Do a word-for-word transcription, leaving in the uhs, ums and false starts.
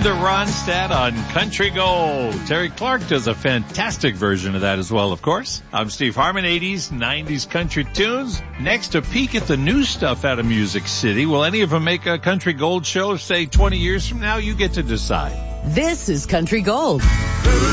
Linda Ronstadt on Country Gold. Terry Clark does a fantastic version of that as well, of course. I'm Steve Harmon, eighties, nineties country tunes. Next, a peek at the new stuff out of Music City. Will any of them make a Country Gold show, say, twenty years from now? You get to decide. This is Country Gold.